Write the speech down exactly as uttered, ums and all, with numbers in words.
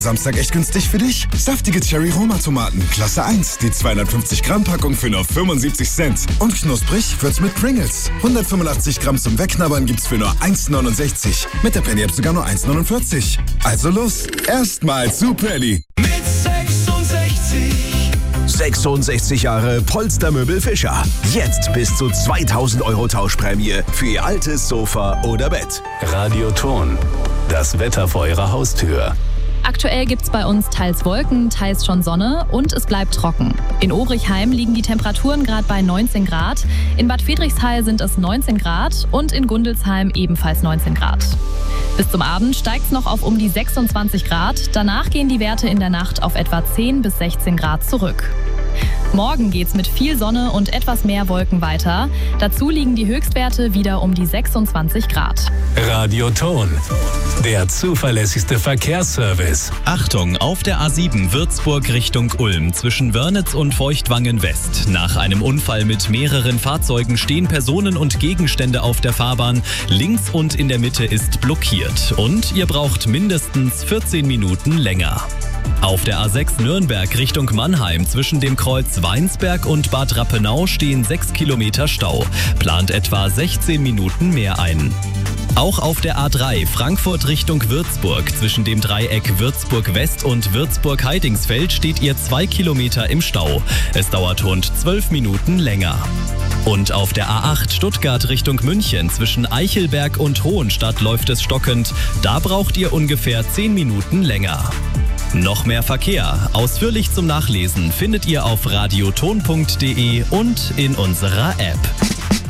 Samstag echt günstig für dich? Saftige Cherry-Roma-Tomaten, Klasse eins, die zweihundertfünfzig Gramm Packung für nur fünfundsiebzig Cent. Und knusprig wird's mit Pringles. hundertfünfundachtzig Gramm zum Wegknabbern gibt's für nur eins neunundsechzig. Mit der Penny App sogar nur eins neunundvierzig. Also los, erstmal zu Penny. Mit sechsundsechzig. sechsundsechzig Jahre Polstermöbel Fischer. Jetzt bis zu zweitausend Euro Tauschprämie für Ihr altes Sofa oder Bett. Radioton. Das Wetter vor Ihrer Haustür. Aktuell gibt's bei uns teils Wolken, teils schon Sonne und es bleibt trocken. In Obrichheim liegen die Temperaturen gerade bei neunzehn Grad, in Bad Friedrichshall sind es neunzehn Grad und in Gundelsheim ebenfalls neunzehn Grad. Bis zum Abend steigt's noch auf um die sechsundzwanzig Grad, danach gehen die Werte in der Nacht auf etwa zehn bis sechzehn Grad zurück. Morgen geht's mit viel Sonne und etwas mehr Wolken weiter. Dazu liegen die Höchstwerte wieder um die sechsundzwanzig Grad. Radioton. Der zuverlässigste Verkehrsservice. Achtung, auf der A sieben Würzburg Richtung Ulm zwischen Wörnitz und Feuchtwangen West. Nach einem Unfall mit mehreren Fahrzeugen stehen Personen und Gegenstände auf der Fahrbahn. Links und in der Mitte ist blockiert. Und ihr braucht mindestens vierzehn Minuten länger. Auf der A sechs Nürnberg Richtung Mannheim zwischen dem Kreuz Weinsberg und Bad Rappenau stehen sechs Kilometer Stau. Plant etwa sechzehn Minuten mehr ein. Auch auf der A drei Frankfurt Richtung Würzburg zwischen dem Dreieck Würzburg West und Würzburg Heidingsfeld steht ihr zwei Kilometer im Stau. Es dauert rund zwölf Minuten länger. Und auf der A acht Stuttgart Richtung München zwischen Eichelberg und Hohenstadt läuft es stockend. Da braucht ihr ungefähr zehn Minuten länger. Noch mehr Verkehr, ausführlich zum Nachlesen, findet ihr auf radioton punkt de und in unserer App.